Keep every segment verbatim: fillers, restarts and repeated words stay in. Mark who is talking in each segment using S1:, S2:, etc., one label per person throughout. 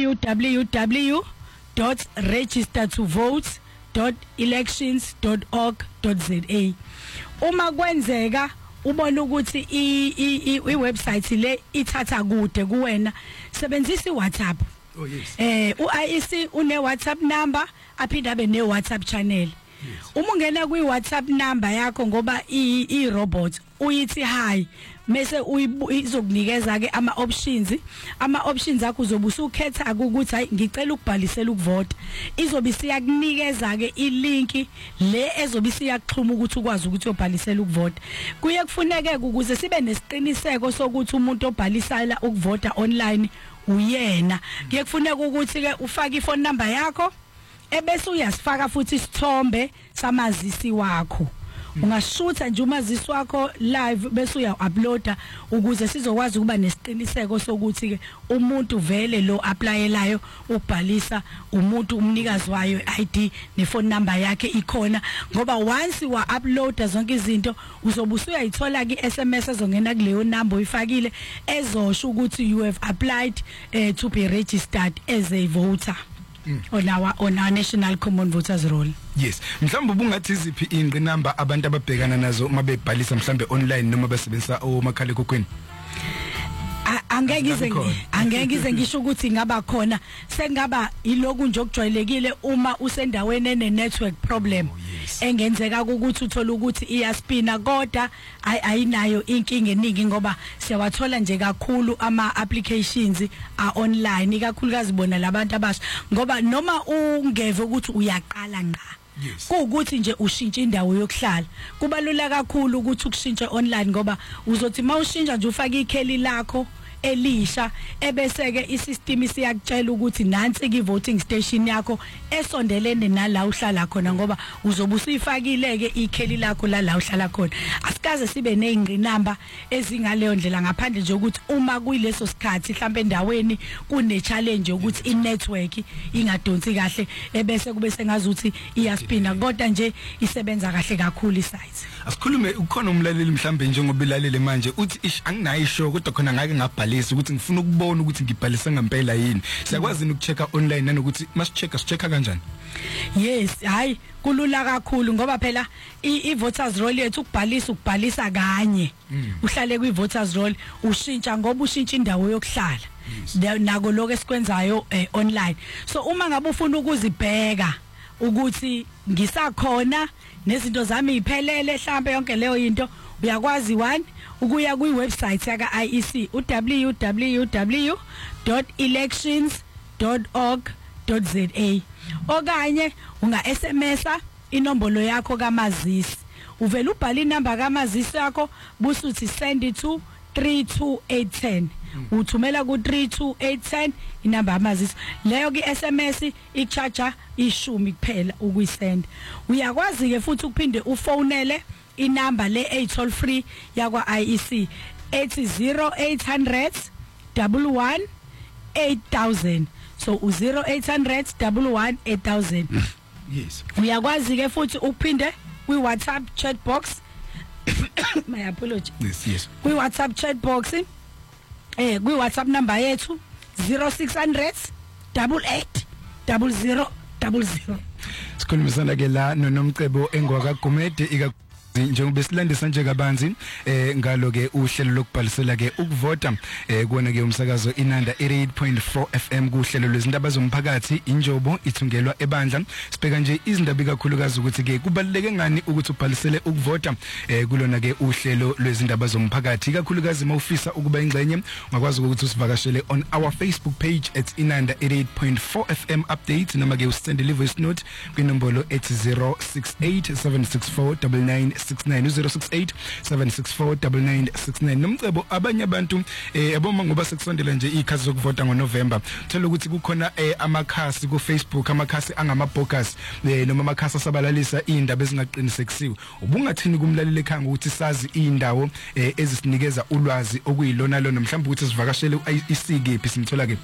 S1: w w w dot register to vote dot elections dot org dot z a. Uma kwenzeka ubona ukuthi i website le ithatha kude kuwena, sebenzisa iWhatsApp.
S2: Oh yes.
S1: Eh u I E C une WhatsApp number aphinda abe ne WhatsApp channel. Uma ungena kwi WhatsApp number yakho ngoba i i robot uyithi hi mase uyizokunikeza ke ama options ama options akho uzobe usukhetha ukuthi hayi ngicela ukubhalisela ukuvota, izobe siyakunikeza ke ilink le ezobe siyakuxhuma ukuthi ukwazi ukuthi uyobhalisela ukuvota. Kuye kufuneke ukuze sibe nesiqiniseko sokuthi umuntu obhalisela ukuvota online uyena, kuye kufuneka ukuthi ke ufake iphone number yakho ebese uyasifaka futhi isithombe samazisi wakho. Ungashutha nje umazisi wakho live bese uya-uploada ukuze sizokwazi ukuba nesiqiniseko sokuthi ke umuntu vele lo applyelayo ubhalisa umuntu umnikazi wayo I D nephone number yakhe ikhona, ngoba once wa-uploada zonke izinto uzobe usuyayithola ke S M S ezongena kuleyo number oyifakile ezosho ukuthi you have applied uh, to be registered as a voter. Mm. on our on our national common voters roll.
S2: Yes, mhlawumbe bungathi iziphi ingqi number abantu ababhekana nazo uma bebhalisa mhlambe online noma basebenzisa omakhala ekhokhweni?
S1: Angeke ize angeke ize ngisho ukuthi ngaba khona sengaba iloku nje okujwayelekile uma usendaweni ene network problem. Oh, yes. Engenzeka ukuthi uthola ukuthi iyaspina kodwa ayinayo inkinga eningi ngoba siyawathola nje kakhulu ama applications a online ikakhulukazi bona labantu abasha ngoba noma ungeve ukuthi uyaqala ngqa.
S2: Yes.
S1: Kuukuthi nje ushintshe indawo yokuhlala kubalula kakhulu ukuthi ukushintshe online ngoba uzothi mawushintsha nje ufaka ikheli lakho elisha ebese ke isystem isiyakutshela ukuthi nansi ke voting station yakho esondelene nala uhlala khona ngoba uzobe usifakile ke ikheli lakho la la uhlala khona. Asikaze sibe nezingqi number ezingaleyo ndlela ngaphandle nje ukuthi uma kuyileso sikhathi mhlambe endaweni kune challenge ukuthi inetwork ingadonsi kahle ebese kube sengazuthi iyaspina kodwa nje isebenza kahle kakhulu isite.
S2: Asikhulume ukhona umlaleli mhlambe njengoba ilalele manje uthi ish anginayo isho kodwa khona ngake ngabhalisa ukuthi ngifuna ukubona ukuthi ngibhalisa ngempela yini. Siyakwazi ukuchecka online nanokuthi masichecka sichecka kanjani?
S1: Yes, hayi kulula kakhulu ngoba phela i voters roll yethu ukubhalisa ukubhalisa kanye. Mm. Uhlale kwi voters roll ushintsha ngoba ushintsha indawo yokuhlala. Yes. Nako lokho esikwenzayo eh, online. So uma ngabe ufuna ukuzibheka ukuthi ngisakhona nezinto zami iphelele mhlambe yonke leyo into uyakwazi one ukuya kwi website yaka I E C u w w w dot elections dot org dot z a okanye unga S M S inombolo yakho kamazisi uvela ubhala inamba kamazisi yakho busuthi send it to three two eight one zero uthumela ku three two eight one zero inamba amazisi leyo ki S M S icharger ishumi kuphela ukuyisend. Uyakwazi ke futhi ukuphinde ufonele inamba le eight toll free yakwa I E C ethi zero eight hundred one one eight thousand. So u zero eight hundred one one eight thousand.
S2: Yes.
S1: Uyakwazi ke futhi ukuphinde kwi WhatsApp chat box my apology.
S2: Yes, yes.
S1: Kwi WhatsApp chat box eh kwi WhatsApp number yethu zero six hundred eight eight zero zero zero zero.
S2: Sikhulumisana ke la noNomcebo engwakagumede ika njengoba silandisa nje kabanzi eh ngalo ke uhlelo lokubhalisela ke ukuvota eh kuona ke umsakazo Inanda eighty-eight point four F M kuhlelo lwezindaba zomphakathi injobo ithungelwa ebandla. Sibheka nje izindaba kakhulukazi ukuthi ke kubaluleke ngani ukuthi ubhalisele ukuvota eh kulona ke uhlelo lwezindaba zomphakathi kakhulukazi mawufisa ukuba ingxenye ungakwazi ukuthi usivakashele on our Facebook page at Inanda eighty-eight point four F M update noma ke usendele voice note kwinombolo ethi zero six eight seven six four nine nine six nine zero six eight seven six four nine nine six nine. Nomcebo abanye abantu eh aboma ngoba sekusondela nje ikhazi zokuvota ngoNovember thola ukuthi kukhona eh, amakhasi ku Facebook amakhasi angamabogus eh, noma amakhasi asabalalisa indaba ezingaqinisekisiwe. Ubungathini kumlaleli ekhanga ukuthi sazi indawo eh, ezisinikeza ulwazi okuyilona lona mhlawumbe ukuthi sivakashele u-I E C kephi simthola ke?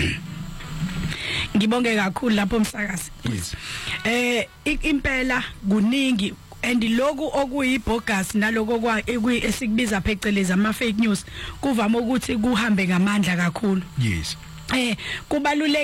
S1: Ngibonge kakhulu lapho msakazi.
S2: Yes.
S1: Eh impela kuningi and loku okuyibogus naloko kwa esikubiza pheceleza ama fake news kuvama ukuthi kuhambe ngamandla kakhulu.
S2: Yes.
S1: Eh kubalulekile